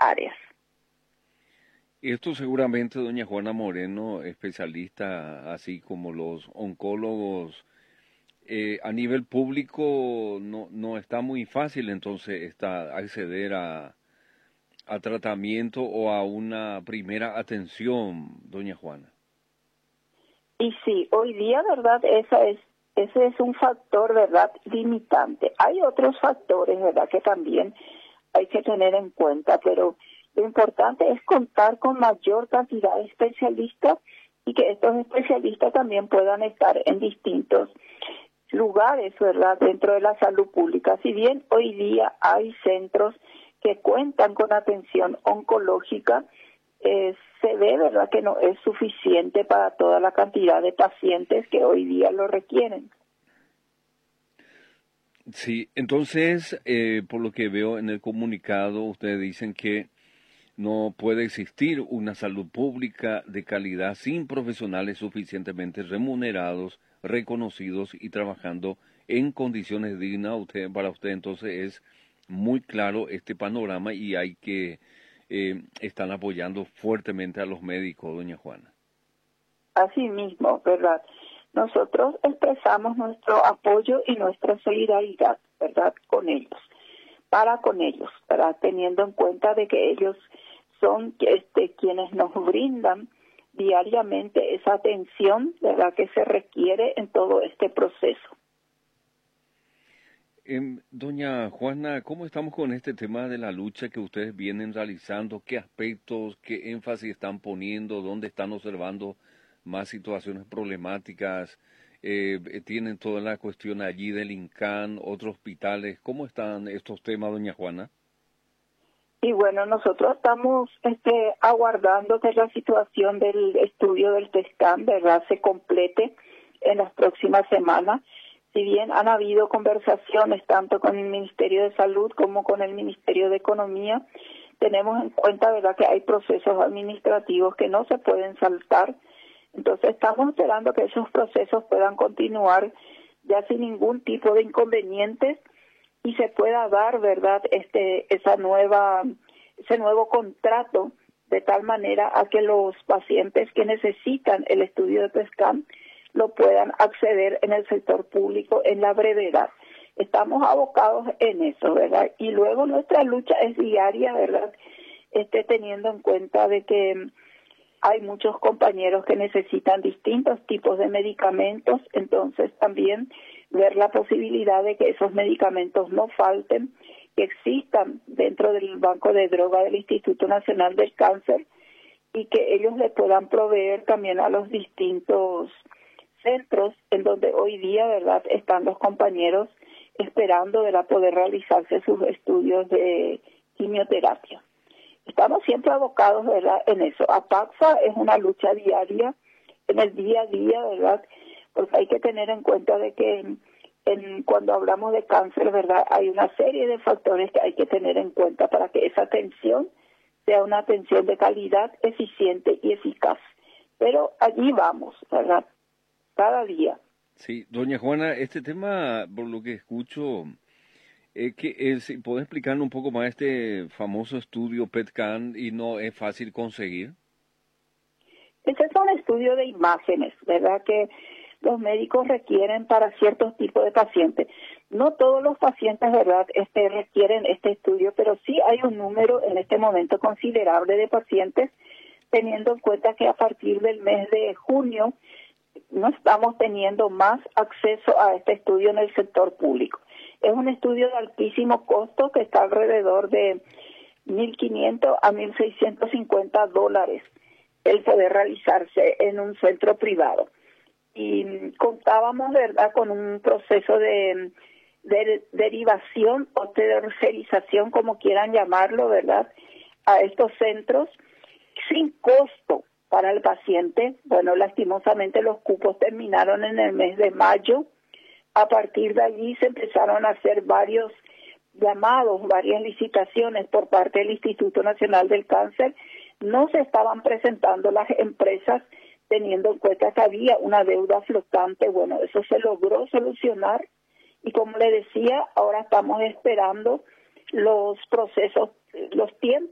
áreas. Esto seguramente, doña Juana Moreno, especialista, así como los oncólogos, a nivel público no está muy fácil entonces acceder a tratamiento o a una primera atención, doña Juana. Y sí, hoy día, ¿verdad? Ese es un factor, ¿verdad?, limitante. Hay otros factores, ¿verdad?, que también hay que tener en cuenta, pero lo importante es contar con mayor cantidad de especialistas y que estos especialistas también puedan estar en distintos lugares, ¿verdad?, dentro de la salud pública. Si bien hoy día hay centros que cuentan con atención oncológica, se ve, ¿verdad?, que no es suficiente para toda la cantidad de pacientes que hoy día lo requieren. Sí, entonces, por lo que veo en el comunicado, ustedes dicen que no puede existir una salud pública de calidad sin profesionales suficientemente remunerados, reconocidos y trabajando en condiciones dignas. Para usted entonces es muy claro este panorama y hay que están apoyando fuertemente a los médicos, doña Juana. Así mismo, ¿verdad? Nosotros expresamos nuestro apoyo y nuestra solidaridad, ¿verdad?, con ellos, con ellos, ¿verdad?, teniendo en cuenta de que ellos son quienes nos brindan diariamente esa atención, ¿verdad?, que se requiere en todo este proceso. Doña Juana, ¿cómo estamos con este tema de la lucha que ustedes vienen realizando? ¿Qué aspectos, qué énfasis están poniendo? ¿Dónde están observando más situaciones problemáticas? ¿Tienen toda la cuestión allí del INCAN, otros hospitales? ¿Cómo están estos temas, doña Juana? Y bueno, nosotros estamos aguardando que la situación del estudio del PESCAN, ¿verdad?, se complete en las próximas semanas. Si bien han habido conversaciones tanto con el Ministerio de Salud como con el Ministerio de Economía, tenemos en cuenta, ¿verdad?, que hay procesos administrativos que no se pueden saltar. Entonces estamos esperando que esos procesos puedan continuar ya sin ningún tipo de inconvenientes y se pueda dar, ¿verdad?, ese nuevo contrato de tal manera a que los pacientes que necesitan el estudio de PESCAN lo puedan acceder en el sector público en la brevedad. Estamos abocados en eso, ¿verdad? Y luego nuestra lucha es diaria, ¿verdad?, teniendo en cuenta de que hay muchos compañeros que necesitan distintos tipos de medicamentos, entonces también ver la posibilidad de que esos medicamentos no falten, que existan dentro del banco de droga del Instituto Nacional del Cáncer y que ellos le puedan proveer también a los distintos centros en donde hoy día, ¿verdad?, están los compañeros esperando de poder realizarse sus estudios de quimioterapia. Estamos siempre abocados, ¿verdad?, en eso. APACSA es una lucha diaria, en el día a día, ¿verdad?, porque hay que tener en cuenta de que cuando hablamos de cáncer, ¿verdad?, hay una serie de factores que hay que tener en cuenta para que esa atención sea una atención de calidad, eficiente y eficaz. Pero allí vamos, ¿verdad?, cada día. Sí, doña Juana, este tema, por lo que escucho, si ¿puede explicarnos un poco más este famoso estudio PET-CAN y no es fácil conseguir? Ese es un estudio de imágenes, ¿verdad?, que los médicos requieren para ciertos tipos de pacientes. No todos los pacientes, ¿verdad?, requieren este estudio, pero sí hay un número en este momento considerable de pacientes, teniendo en cuenta que a partir del mes de junio no estamos teniendo más acceso a este estudio en el sector público. Es un estudio de altísimo costo que está alrededor de $1,500 a $1,650 el poder realizarse en un centro privado. Y contábamos, ¿verdad?, con un proceso de derivación o tercerización, como quieran llamarlo, ¿verdad?, a estos centros sin costo para el paciente. Bueno, lastimosamente los cupos terminaron en el mes de mayo. A partir de allí se empezaron a hacer varios llamados, varias licitaciones por parte del Instituto Nacional del Cáncer. No se estaban presentando las empresas teniendo en cuenta que había una deuda flotante. Bueno, eso se logró solucionar y como le decía, ahora estamos esperando los procesos, los tiempos